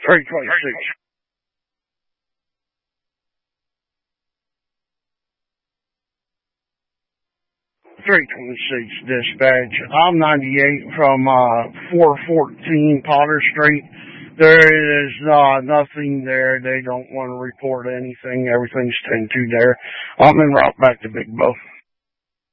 326. 326 dispatch. I'm 98 from 414 Potter Street. There is nothing there. They don't want to report anything. Everything's 10-2 there. I'm en route back to Big Bow.